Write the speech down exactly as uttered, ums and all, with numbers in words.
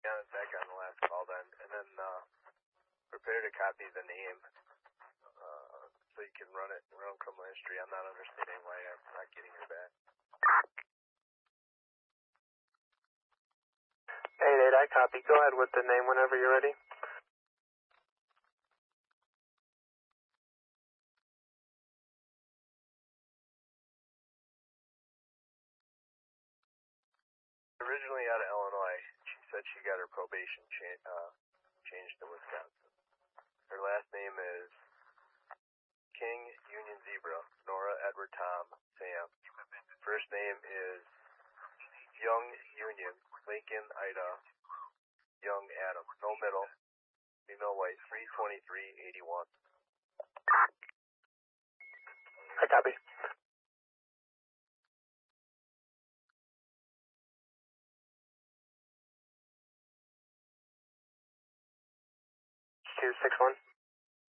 on it back on the last call then, and then uh, prepare to copy the name uh, so you can run it, run criminal history. I'm not understanding why I'm not getting her back. eight eight, I copy. Go ahead with the name whenever you're ready. Originally out of Illinois, she said she got her probation cha- uh, changed to Wisconsin. Her last name is King Union Zebra, Nora Edward Tom Sam. First name is Young Union Lincoln Ida Young Adam. No middle. Female white, three twenty-three eighty-one. I copy. two six one.